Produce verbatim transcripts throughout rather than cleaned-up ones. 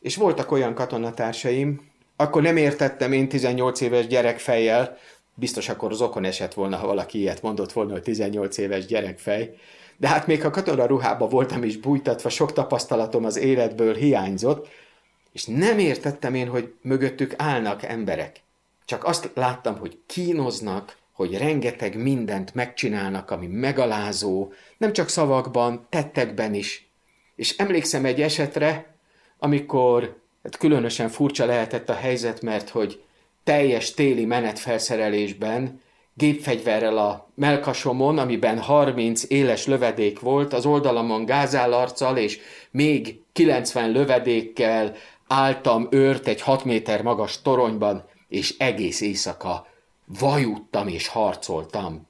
És voltak olyan katonatársaim, akkor nem értettem én tizennyolc éves gyerekfejjel, biztos akkor az okon esett volna, ha valaki ilyet mondott volna, hogy tizennyolc éves gyerekfej, de hát még ha katonaruhában voltam is bújtatva, sok tapasztalatom az életből hiányzott, és nem értettem én, hogy mögöttük állnak emberek. Csak azt láttam, hogy kínoznak, hogy rengeteg mindent megcsinálnak, ami megalázó, nem csak szavakban, tettekben is. És emlékszem egy esetre, amikor hát különösen furcsa lehetett a helyzet, mert hogy teljes téli menetfelszerelésben, gépfegyverrel a mellkasomon, amiben harminc éles lövedék volt, az oldalamon gázállarccal és még kilencven lövedékkel álltam őrt egy hat méter magas toronyban, és egész éjszaka vajúdtam és harcoltam.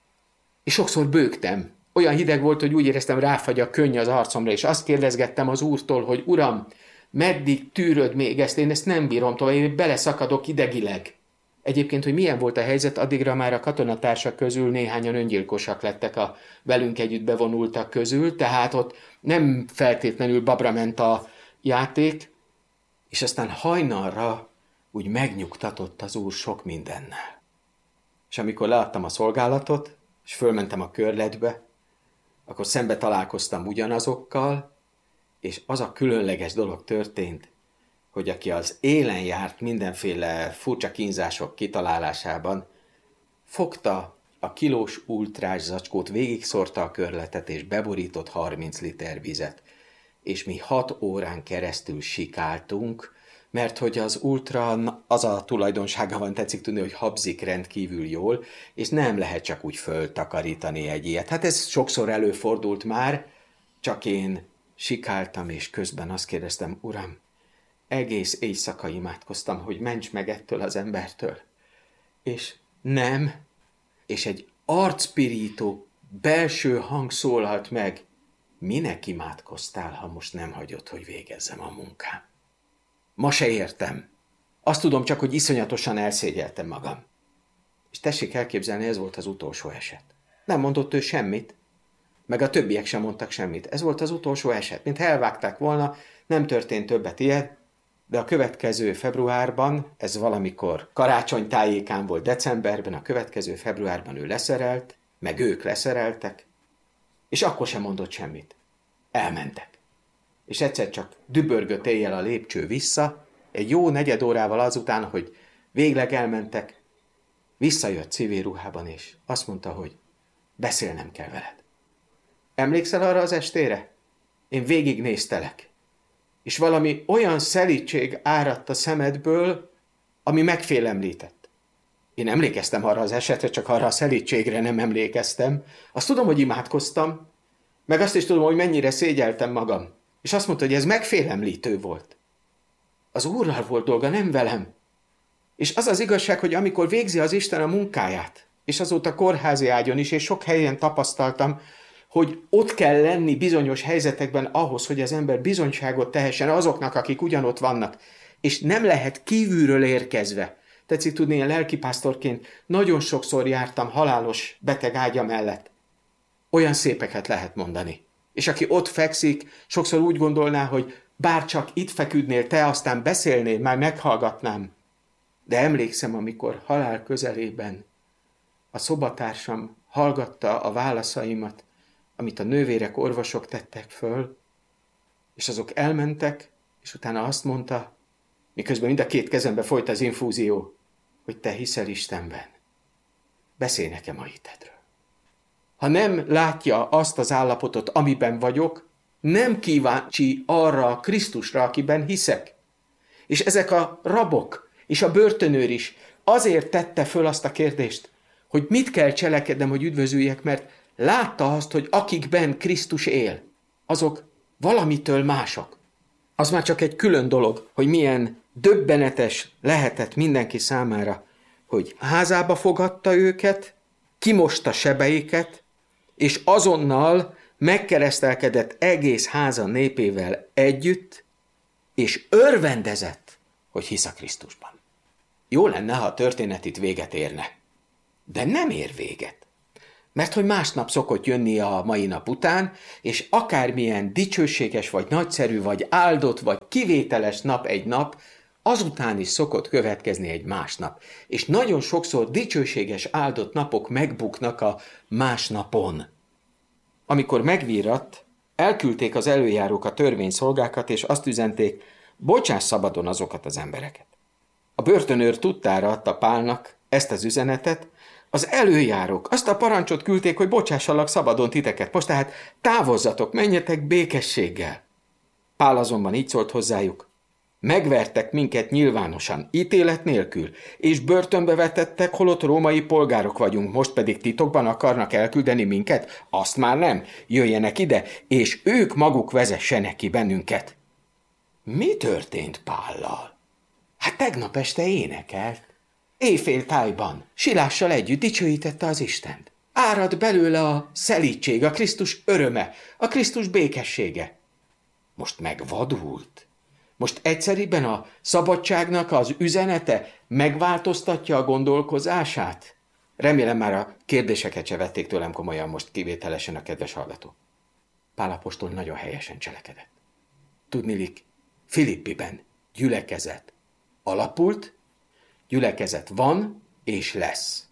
És sokszor bőgtem. Olyan hideg volt, hogy úgy éreztem, ráfagy a könny az arcomra, és azt kérdezgettem az Úrtól, hogy Uram, meddig tűröd még ezt? Én ezt nem bírom tovább, én beleszakadok idegileg. Egyébként, hogy milyen volt a helyzet, addigra már a katonatársak közül néhányan öngyilkosak lettek a velünk együtt bevonultak közül, tehát ott nem feltétlenül babra ment a játék, és aztán hajnalra úgy megnyugtatott az Úr sok mindennel. És amikor leadtam a szolgálatot, és fölmentem a körletbe, akkor szembe találkoztam ugyanazokkal, és az a különleges dolog történt, hogy aki az élen járt mindenféle furcsa kínzások kitalálásában, fogta a kilós ultrás zacskót, végigszórta a körletet, és beborított harminc liter vizet. És mi hat órán keresztül sikáltunk, mert hogy az ultra az a tulajdonsága van, tetszik tudni, hogy habzik rendkívül jól, és nem lehet csak úgy föltakarítani egy ilyet. Hát ez sokszor előfordult már, csak én sikáltam, és közben azt kérdeztem, Uram, egész éjszaka imádkoztam, hogy ments meg ettől az embertől. És nem, és egy arcpirító belső hang szólalt meg, minek imádkoztál, ha most nem hagyod, hogy végezzem a munkám? Ma se értem. Azt tudom csak, hogy iszonyatosan elszégyeltem magam. És tessék elképzelni, ez volt az utolsó eset. Nem mondott ő semmit, meg a többiek sem mondtak semmit. Ez volt az utolsó eset, mint elvágták volna, nem történt többet ilyet, de a következő februárban, ez valamikor karácsony tájékán volt decemberben, a következő februárban ő leszerelt, meg ők leszereltek, és akkor sem mondott semmit. Elmentek. És egyszer csak dübörgött éjjel a lépcső vissza, egy jó negyed órával azután, hogy végleg elmentek, visszajött civil ruhában, és azt mondta, hogy beszélnem kell veled. Emlékszel arra az estére? Én végignéztelek, és valami olyan szelídség áradt a szemedből, ami megfélemlített. Én emlékeztem arra az esetre, csak arra a szelídségre nem emlékeztem. Azt tudom, hogy imádkoztam, meg azt is tudom, hogy mennyire szégyeltem magam. És azt mondta, hogy ez megfélemlítő volt. Az Úrral volt dolga, nem velem. És az az igazság, hogy amikor végzi az Isten a munkáját, és azóta kórházi ágyon is, és sok helyen tapasztaltam, hogy ott kell lenni bizonyos helyzetekben ahhoz, hogy az ember bizonyságot tehessen azoknak, akik ugyanott vannak, és nem lehet kívülről érkezve. Tetszik tudni, én lelkipásztorként nagyon sokszor jártam halálos beteg ágya mellett. Olyan szépeket lehet mondani. És aki ott fekszik, sokszor úgy gondolná, hogy bár csak itt feküdnél te, aztán beszélnél, már meghallgatnám. De emlékszem, amikor halál közelében a szobatársam hallgatta a válaszaimat, amit a nővérek, orvosok tettek föl, és azok elmentek, és utána azt mondta, miközben mind a két kezembe folyt az infúzió, hogy te hiszel Istenben. Beszélj nekem a hitedről. Ha nem látja azt az állapotot, amiben vagyok, nem kíváncsi arra a Krisztusra, akiben hiszek. És ezek a rabok, és a börtönőr is azért tette föl azt a kérdést, hogy mit kell cselekednem, hogy üdvözüljek, mert látta azt, hogy akikben Krisztus él, azok valamitől mások. Az már csak egy külön dolog, hogy milyen döbbenetes lehetett mindenki számára, hogy házába fogadta őket, kimosta sebeiket, és azonnal megkeresztelkedett egész háza népével együtt, és örvendezett, hogy hisz a Krisztusban. Jó lenne, ha a történet itt véget érne. De nem ér véget. Mert hogy másnap szokott jönni a mai nap után, és akármilyen dicsőséges, vagy nagyszerű, vagy áldott, vagy kivételes nap egy nap, azután is szokott következni egy másnap. És nagyon sokszor dicsőséges, áldott napok megbuknak a másnapon. Amikor megvíratt, elküldték az előjárók a törvényszolgákat, és azt üzenték, bocsáss szabadon azokat az embereket. A börtönőr tudtára adta Pálnak ezt az üzenetet, az előjárók azt a parancsot küldték, hogy bocsássalak szabadon titeket, most tehát távozzatok, menjetek békességgel. Pál azonban így szólt hozzájuk, megvertek minket nyilvánosan, ítélet nélkül, és börtönbe vetettek, holott római polgárok vagyunk, most pedig titokban akarnak elküldeni minket? Azt már nem, jöjjenek ide, és ők maguk vezessenek ki bennünket. Mi történt Pállal? Hát tegnap este énekelt. Éjféltájban, silással együtt dicsőítette az Istent. Árad belőle a szelídség, a Krisztus öröme, a Krisztus békessége. Most megvadult. Most egyszeriben a szabadságnak az üzenete megváltoztatja a gondolkozását? Remélem már a kérdéseket se vették tőlem komolyan most kivételesen a kedves hallgató. Pál apostol nagyon helyesen cselekedett. Tudniillik, Filippiben gyülekezet alapult, gyülekezet van és lesz.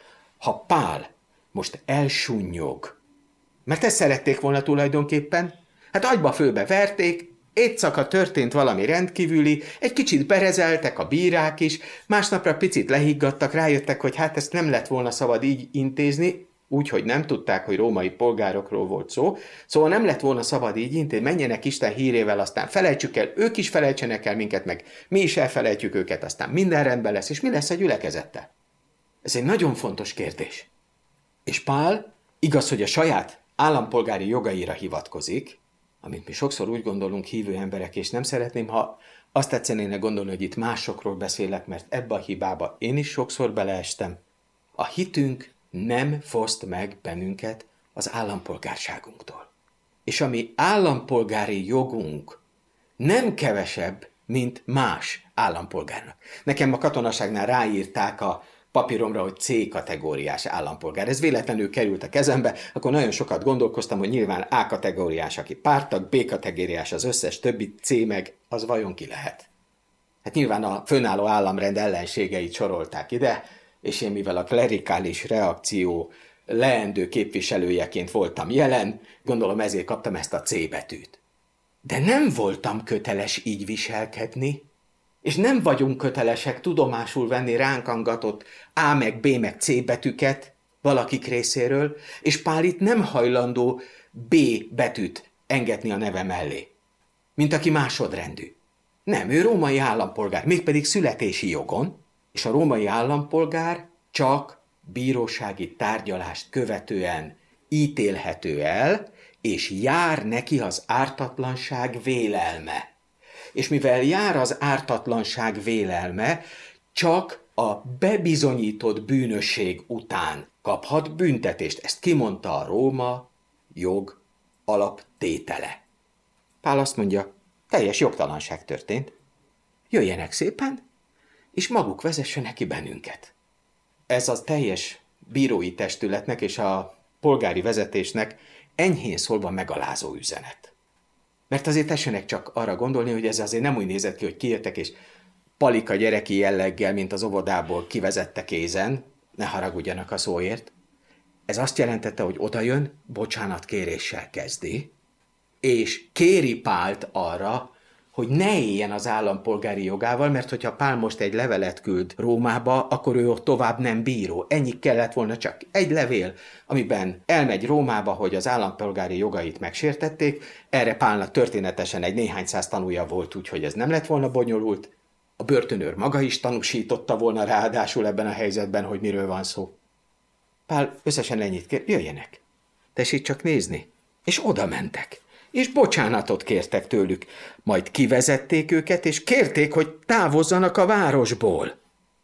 Ha Pál most elsúnnyog, mert ezt szerették volna tulajdonképpen, hát agyba főbe verték, éjszaka történt valami rendkívüli, egy kicsit berezeltek a bírák is, másnapra picit lehiggadtak, rájöttek, hogy hát ezt nem lett volna szabad így intézni, úgyhogy nem tudták, hogy római polgárokról volt szó, szóval nem lett volna szabad így intézni, menjenek Isten hírével, aztán felejtsük el, ők is felejtsenek el minket, meg mi is elfelejtjük őket, aztán minden rendben lesz, és mi lesz a gyülekezettel? Ez egy nagyon fontos kérdés. És Pál igaz, hogy a saját állampolgári jogaira hivatkozik, amit mi sokszor úgy gondolunk hívő emberek, és nem szeretném, ha azt tetszenének gondolni, hogy itt másokról beszélek, mert ebbe a hibába én is sokszor beleestem. A hitünk nem foszt meg bennünket az állampolgárságunktól. És a mi állampolgári jogunk nem kevesebb, mint más állampolgárnak. Nekem a katonaságnál ráírták a papíromra, hogy C kategóriás állampolgár. Ez véletlenül került a kezembe, akkor nagyon sokat gondolkoztam, hogy nyilván A kategóriás, aki párttag, B kategóriás az összes többi, C meg az vajon ki lehet. Hát nyilván a fönnálló államrend ellenségeit sorolták ide, és én mivel a klerikális reakció leendő képviselőjeként voltam jelen, gondolom ezért kaptam ezt a C betűt. De nem voltam köteles így viselkedni, és nem vagyunk kötelesek tudomásul venni ránk angatott A meg B meg C betűket valakik részéről, és Pál itt nem hajlandó B betűt engedni a neve mellé, mint aki másodrendű. Nem, ő római állampolgár, mégpedig születési jogon, és a római állampolgár csak bírósági tárgyalást követően ítélhető el, és jár neki az ártatlanság vélelme. És mivel jár az ártatlanság vélelme, csak a bebizonyított bűnösség után kaphat büntetést. Ezt kimondta a Róma jog alaptétele. Pál azt mondja, teljes jogtalanság történt. Jöjjenek szépen, és maguk vezessenek ki bennünket. Ez a teljes bírói testületnek és a polgári vezetésnek enyhén szólva megalázó üzenet. Mert azért tessenek csak arra gondolni, hogy ez azért nem úgy nézett ki, hogy kijöttek és palika gyereki jelleggel, mint az óvodából kivezette kézen, ne haragudjanak a szóért. Ez azt jelentette, hogy odajön, bocsánatkéréssel kezdi, és kéri Pált arra, hogy ne éljen az állampolgári jogával, mert hogyha Pál most egy levelet küld Rómába, akkor ő ott tovább nem bíró. Ennyi kellett volna csak egy levél, amiben elmegy Rómába, hogy az állampolgári jogait megsértették. Erre Pálnak történetesen egy néhány száz tanúja volt, úgyhogy ez nem lett volna bonyolult. A börtönőr maga is tanúsította volna ráadásul ebben a helyzetben, hogy miről van szó. Pál összesen ennyit kér, jöjjenek. Tessék csak nézni. És oda mentek. És bocsánatot kértek tőlük, majd kivezették őket, és kérték, hogy távozzanak a városból.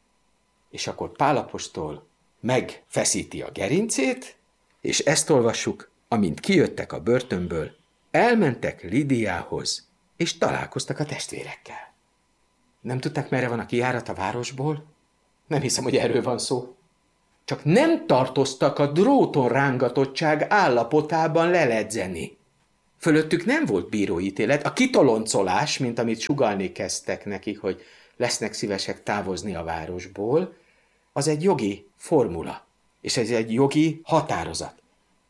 És akkor Pál apostol megfeszíti a gerincét, és ezt olvassuk, amint kijöttek a börtönből, elmentek Lidiához, és találkoztak a testvérekkel. Nem tudták, merre van a kijárat a városból? Nem hiszem, hogy erről van szó. csak nem tartoztak a dróton rángatottság állapotában leledzeni. Fölöttük nem volt bíróítélet, a kitoloncolás, mint amit sugallni kezdtek nekik, hogy lesznek szívesek távozni a városból, az egy jogi formula, és ez egy jogi határozat.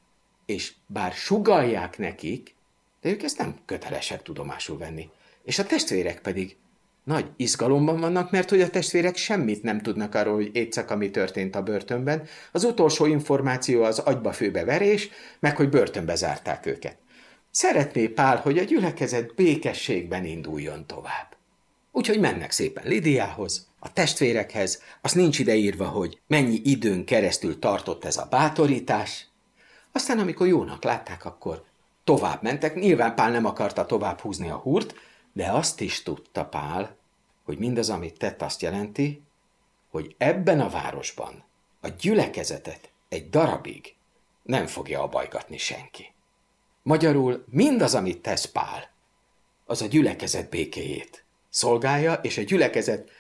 És bár sugallják nekik, de ők ezt nem kötelesek tudomásul venni. És a testvérek pedig nagy izgalomban vannak, mert hogy a testvérek semmit nem tudnak arról, hogy éjszaka mi történt a börtönben. Az utolsó információ az agyba főbe verés, meg hogy börtönbe zárták őket. Szeretné Pál, hogy a gyülekezet békességben induljon tovább. Úgyhogy mennek szépen Lidiához, a testvérekhez, azt nincs ideírva, hogy mennyi időn keresztül tartott ez a bátorítás. Aztán, amikor jónak látták, akkor tovább mentek. Nyilván Pál nem akarta tovább húzni a húrt, de azt is tudta Pál, hogy mindaz, amit tett, azt jelenti, hogy ebben a városban a gyülekezetet egy darabig nem fogja abajgatni senki. Magyarul mindaz, amit tesz Pál, az a gyülekezet békéjét szolgálja, és a gyülekezet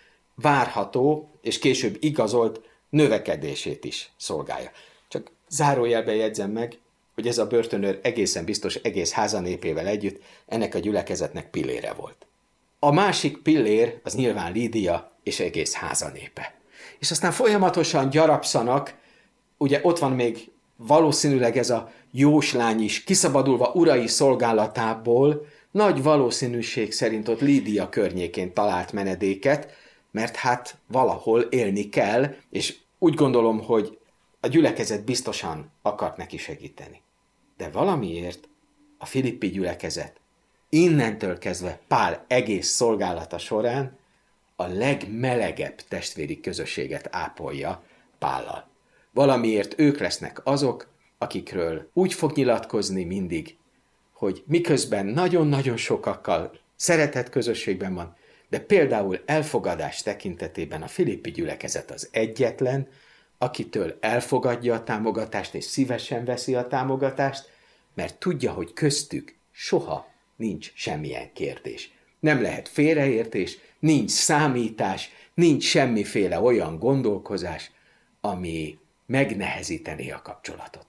várható és később igazolt növekedését is szolgálja. Csak zárójelben jegyzem meg, hogy ez a börtönőr egészen biztos egész házanépével együtt ennek a gyülekezetnek pillére volt. A másik pillér az nyilván Lídia és egész házanépe. És aztán folyamatosan gyarapszanak, ugye ott van még valószínűleg ez a jóslány is, kiszabadulva urai szolgálatából, nagy valószínűség szerint ott Lídia környékén talált menedéket, mert hát valahol élni kell, és úgy gondolom, hogy a gyülekezet biztosan akart neki segíteni. De valamiért a filippi gyülekezet innentől kezdve Pál egész szolgálata során a legmelegebb testvéri közösséget ápolja Pállal. Valamiért ők lesznek azok, akikről úgy fog nyilatkozni mindig, hogy miközben nagyon-nagyon sokakkal szeretett közösségben van, de például elfogadás tekintetében a filippi gyülekezet az egyetlen, akitől elfogadja a támogatást és szívesen veszi a támogatást, mert tudja, hogy köztük soha nincs semmilyen kérdés. Nem lehet félreértés, nincs számítás, nincs semmiféle olyan gondolkozás, ami megnehezítené a kapcsolatot.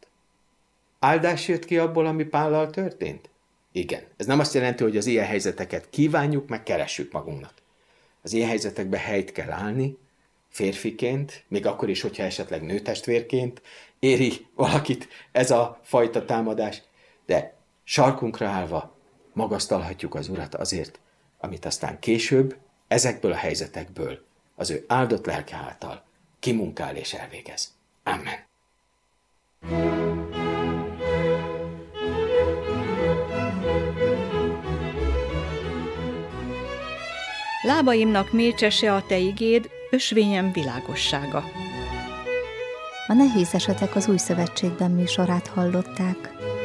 Áldás jött ki abból, ami Pállal történt? Igen. Ez nem azt jelenti, hogy az ilyen helyzeteket kívánjuk, meg keressük magunknak. Az ilyen helyzetekben helyt kell állni, férfiként, még akkor is, hogyha esetleg nőtestvérként éri valakit ez a fajta támadás, de sarkunkra állva magasztalhatjuk az Urat azért, amit aztán később ezekből a helyzetekből az ő áldott lelke által kimunkál és elvégez. Amen. Lábaimnak mécsese a te igéd, ösvényem világossága. A Nehéz esetek az Új Szövetségben műsorát hallották.